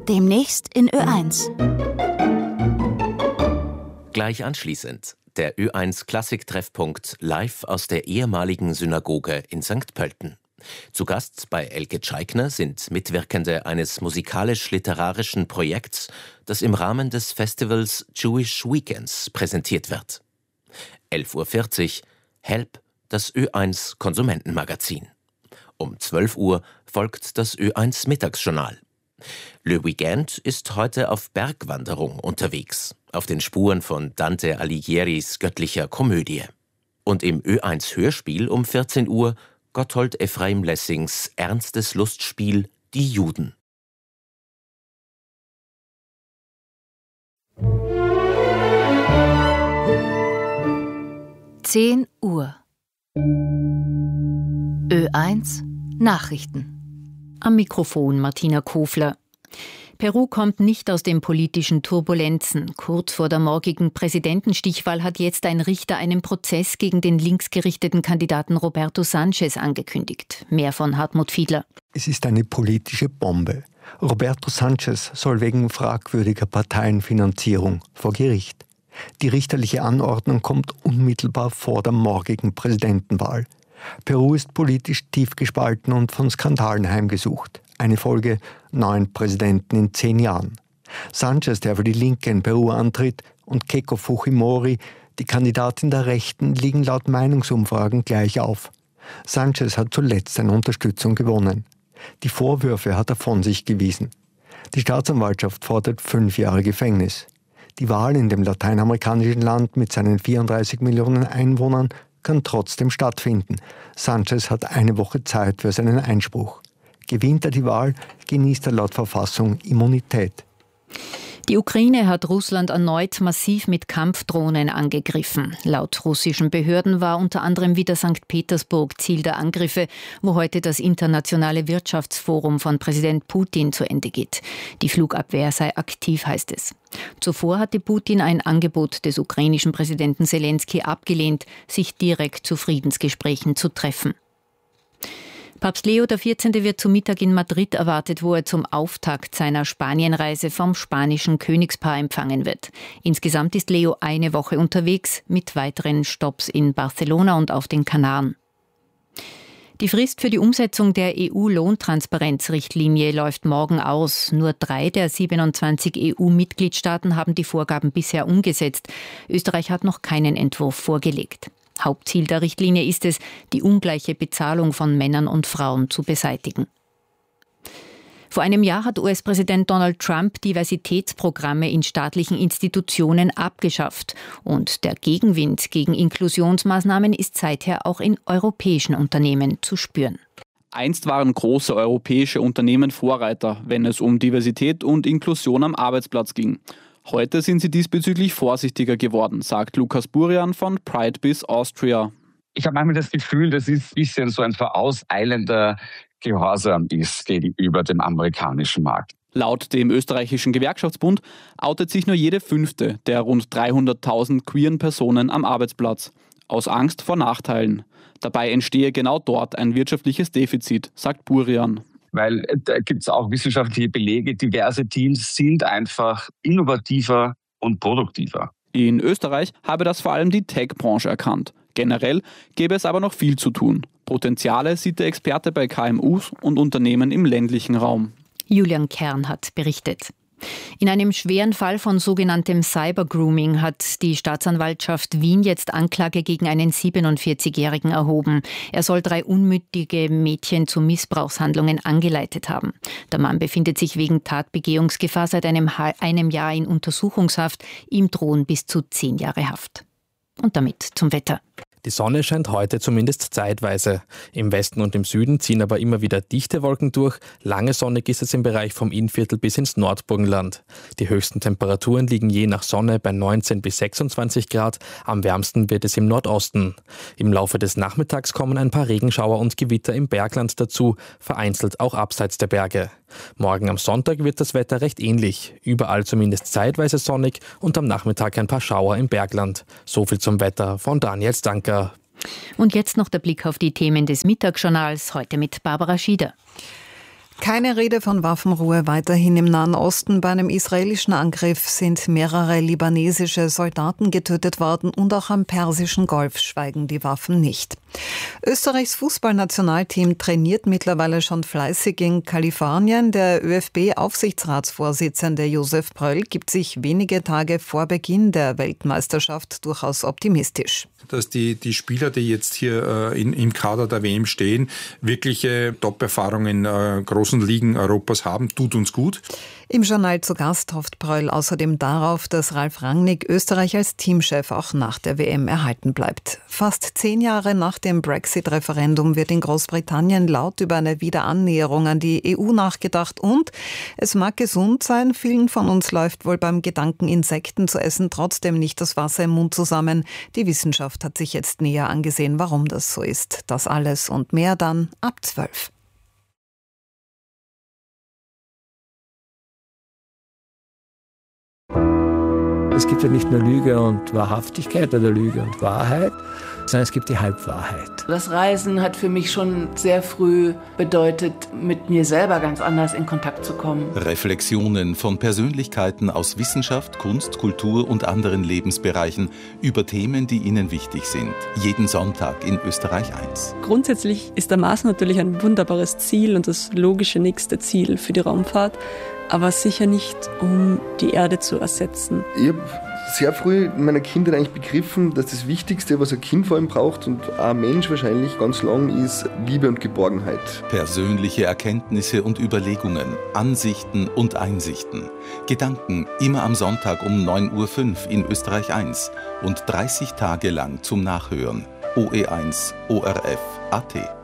Demnächst in Ö1. Gleich anschließend der Ö1 Klassik-Treffpunkt live aus der ehemaligen Synagoge in St. Pölten. Zu Gast bei Elke Tscheigner sind Mitwirkende eines musikalisch-literarischen Projekts, das im Rahmen des Festivals Jewish Weekends präsentiert wird. 11:40 Uhr Help, das Ö1 Konsumentenmagazin. Um 12 Uhr folgt das Ö1 Mittagsjournal. Le Weekend ist heute auf Bergwanderung unterwegs, auf den Spuren von Dante Alighieri's göttlicher Komödie. Und im Ö1 Hörspiel um 14 Uhr Gotthold Ephraim Lessings ernstes Lustspiel Die Juden. Uhr. Ö1 Nachrichten. Am Mikrofon Martina Kofler. Peru kommt nicht aus den politischen Turbulenzen. Kurz vor der morgigen Präsidentenstichwahl hat jetzt ein Richter einen Prozess gegen den linksgerichteten Kandidaten Roberto Sanchez angekündigt. Mehr von Hartmut Fiedler. Es ist eine politische Bombe. Roberto Sanchez soll wegen fragwürdiger Parteienfinanzierung vor Gericht. Die richterliche Anordnung kommt unmittelbar vor der morgigen Präsidentenwahl. Peru ist politisch tief gespalten und von Skandalen heimgesucht. Eine Folge: 9 Präsidenten in 10 Jahren. Sanchez, der für die Linke in Peru antritt, und Keiko Fujimori, die Kandidatin der Rechten, liegen laut Meinungsumfragen gleich auf. Sanchez hat zuletzt seine Unterstützung gewonnen. Die Vorwürfe hat er von sich gewiesen. Die Staatsanwaltschaft fordert 5 Jahre Gefängnis. Die Wahl in dem lateinamerikanischen Land mit seinen 34 Millionen Einwohnern kann trotzdem stattfinden. Sanchez hat eine Woche Zeit für seinen Einspruch. Gewinnt er die Wahl, genießt er laut Verfassung Immunität. Die Ukraine hat Russland erneut massiv mit Kampfdrohnen angegriffen. Laut russischen Behörden war unter anderem wieder St. Petersburg Ziel der Angriffe, wo heute das internationale Wirtschaftsforum von Präsident Putin zu Ende geht. Die Flugabwehr sei aktiv, heißt es. Zuvor hatte Putin ein Angebot des ukrainischen Präsidenten Selenskyj abgelehnt, sich direkt zu Friedensgesprächen zu treffen. Papst Leo XIV. Wird zu Mittag in Madrid erwartet, wo er zum Auftakt seiner Spanienreise vom spanischen Königspaar empfangen wird. Insgesamt ist Leo eine Woche unterwegs, mit weiteren Stopps in Barcelona und auf den Kanaren. Die Frist für die Umsetzung der EU-Lohntransparenzrichtlinie läuft morgen aus. Nur 3 der 27 EU-Mitgliedstaaten haben die Vorgaben bisher umgesetzt. Österreich hat noch keinen Entwurf vorgelegt. Hauptziel der Richtlinie ist es, die ungleiche Bezahlung von Männern und Frauen zu beseitigen. Vor einem Jahr hat US-Präsident Donald Trump Diversitätsprogramme in staatlichen Institutionen abgeschafft. Und der Gegenwind gegen Inklusionsmaßnahmen ist seither auch in europäischen Unternehmen zu spüren. Einst waren große europäische Unternehmen Vorreiter, wenn es um Diversität und Inklusion am Arbeitsplatz ging. Heute sind sie diesbezüglich vorsichtiger geworden, sagt Lukas Burian von PrideBiz Austria. Ich habe manchmal das Gefühl, dass es ein bisschen so ein vorauseilender Gehorsam ist gegenüber dem amerikanischen Markt. Laut dem österreichischen Gewerkschaftsbund outet sich nur jede 5. der rund 300.000 queeren Personen am Arbeitsplatz. Aus Angst vor Nachteilen. Dabei entstehe genau dort ein wirtschaftliches Defizit, sagt Burian. Weil da gibt es auch wissenschaftliche Belege, diverse Teams sind einfach innovativer und produktiver. In Österreich habe das vor allem die Tech-Branche erkannt. Generell gäbe es aber noch viel zu tun. Potenziale sieht der Experte bei KMUs und Unternehmen im ländlichen Raum. Julian Kern hat berichtet. In einem schweren Fall von sogenanntem Cybergrooming hat die Staatsanwaltschaft Wien jetzt Anklage gegen einen 47-Jährigen erhoben. Er soll 3 unmündige Mädchen zu Missbrauchshandlungen angeleitet haben. Der Mann befindet sich wegen Tatbegehungsgefahr seit einem Jahr in Untersuchungshaft. Ihm drohen bis zu 10 Jahre Haft. Und damit zum Wetter. Die Sonne scheint heute zumindest zeitweise. Im Westen und im Süden ziehen aber immer wieder dichte Wolken durch. Lange sonnig ist es im Bereich vom Innviertel bis ins Nordburgenland. Die höchsten Temperaturen liegen je nach Sonne bei 19 bis 26 Grad. Am wärmsten wird es im Nordosten. Im Laufe des Nachmittags kommen ein paar Regenschauer und Gewitter im Bergland dazu, vereinzelt auch abseits der Berge. Morgen am Sonntag wird das Wetter recht ähnlich. Überall zumindest zeitweise sonnig und am Nachmittag ein paar Schauer im Bergland. So viel zum Wetter von Daniel Stanker. Und jetzt noch der Blick auf die Themen des Mittagsjournals, heute mit Barbara Schieder. Keine Rede von Waffenruhe weiterhin im Nahen Osten. Bei einem israelischen Angriff sind mehrere libanesische Soldaten getötet worden und auch am Persischen Golf schweigen die Waffen nicht. Österreichs Fußballnationalteam trainiert mittlerweile schon fleißig in Kalifornien. Der ÖFB-Aufsichtsratsvorsitzende Josef Pröll gibt sich wenige Tage vor Beginn der Weltmeisterschaft durchaus optimistisch. Dass die Spieler, die jetzt hier im Kader der WM stehen, wirkliche Top-Erfahrungen in großen Ligen Europas haben, tut uns gut. Im Journal zu Gast hofft Pröll außerdem darauf, dass Ralf Rangnick Österreich als Teamchef auch nach der WM erhalten bleibt. Fast 10 Jahre nach dem Brexit-Referendum wird in Großbritannien laut über eine Wiederannäherung an die EU nachgedacht und es mag gesund sein, vielen von uns läuft wohl beim Gedanken, Insekten zu essen, trotzdem nicht das Wasser im Mund zusammen. Die Wissenschaft hat sich jetzt näher angesehen, warum das so ist. Das alles und mehr dann ab 12. Es gibt ja nicht nur Lüge und Wahrhaftigkeit oder Lüge und Wahrheit, sondern es gibt die Halbwahrheit. Das Reisen hat für mich schon sehr früh bedeutet, mit mir selber ganz anders in Kontakt zu kommen. Reflexionen von Persönlichkeiten aus Wissenschaft, Kunst, Kultur und anderen Lebensbereichen über Themen, die ihnen wichtig sind. Jeden Sonntag in Österreich 1. Grundsätzlich ist der Mars natürlich ein wunderbares Ziel und das logische nächste Ziel für die Raumfahrt, aber sicher nicht, um die Erde zu ersetzen. Ich habe sehr früh in meiner Kindheit eigentlich begriffen, dass das Wichtigste, was ein Kind vor allem braucht und auch ein Mensch wahrscheinlich ganz lang, ist Liebe und Geborgenheit. Persönliche Erkenntnisse und Überlegungen, Ansichten und Einsichten. Gedanken immer am Sonntag um 9.05 Uhr in Österreich 1 und 30 Tage lang zum Nachhören. OE1 ORF.at